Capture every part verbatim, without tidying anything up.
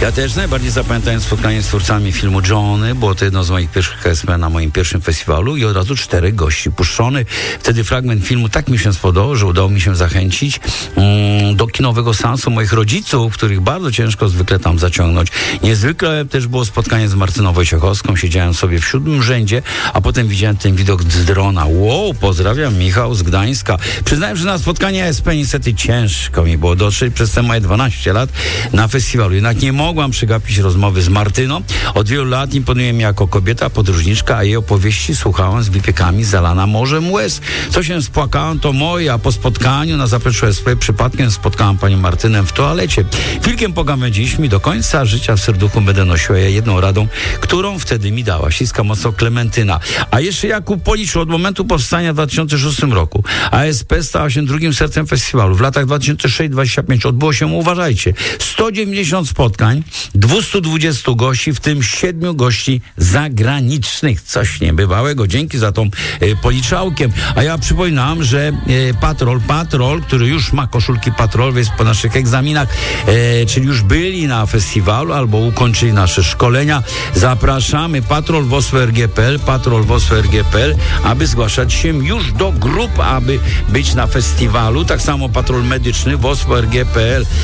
Ja też najbardziej zapamiętałem spotkanie z twórcami filmu Johnny, było to jedno z moich pierwszych S P na moim pierwszym festiwalu i od razu czterech gości puszczony. Wtedy fragment filmu tak mi się spodobał, że udało mi się zachęcić mm, do kinowego seansu moich rodziców, których bardzo ciężko zwykle tam zaciągnąć. Niezwykle też było spotkanie z Martyną Wojciechowską, siedziałem sobie w siódmym rzędzie, a potem widziałem ten widok z drona. Wow, pozdrawiam, Michał z Gdańska. Przyznałem, że na spotkanie S P niestety ciężko mi było dotrzeć przez te moje dwanaście lat na festiwalu. Jednak nie mogłam przegapić rozmowy z Martyną. Od wielu lat imponuje mi jako kobieta, podróżniczka, a jej opowieści słuchałam z wypiekami zalana morzem łez. Co się spłakałam, to moje, a po spotkaniu na zapleczu S P przypadkiem spotkałam panią Martynę w toalecie. Chwilkę pogawędziliśmy i do końca życia w serduchu będę nosiła ja jedną radą, którą wtedy mi dała. Ściska mocno Klementyna. A jeszcze Jakub policzył od momentu powstania w dwa tysiące szóstym roku. A S P stała się drugim sercem festiwalu. W latach dwa tysiące szósty do dwa tysiące piątego odbyło się, uważajcie, sto dziewięćdziesiąt spotkań, dwieście dwadzieścia gości, w tym siedmiu gości zagranicznych. Coś niebywałego. Dzięki za tą e, policzałkiem. A ja przypominam, że e, Patrol, Patrol, który już ma koszulki Patrol, jest po naszych egzaminach, e, czyli już byli na festiwalu albo ukończyli nasze szkolenia. Zapraszamy Patrol W O S P R G kropka P L, Patrol W O S P R G kropka P L, aby zgłaszać się już do grup, aby być na festiwalu. Tak samo Patrol Medyczny W O S P R G kropka P L,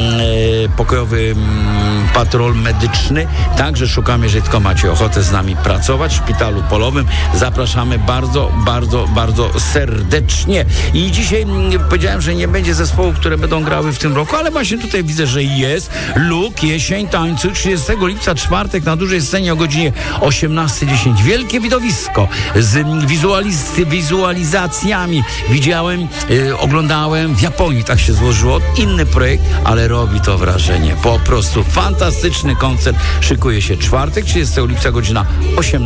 e, pokojowy m, patrol medyczny. Także szukamy, jeżeli tylko macie ochotę z nami pracować w szpitalu polowym. Zapraszamy bardzo, bardzo, bardzo serdecznie. I dzisiaj m, powiedziałem, że nie będzie zespołów, które będą grały w tym roku, ale właśnie tutaj widzę, że jest. Luk, jesień, tańcu, trzydziestego lipca, czwartek na dużej scenie o godzinie osiemnasta dziesięć. Wielkie widowisko z wizualiz- wizualizacjami. Widziałem, y, oglądałem w Japonii, tak się złożyło. Inny projekt, ale robi to wrażenie. Po prostu fantastyczny koncert. Szykuje się czwartek, trzydziestego lipca, godzina osiemnasta.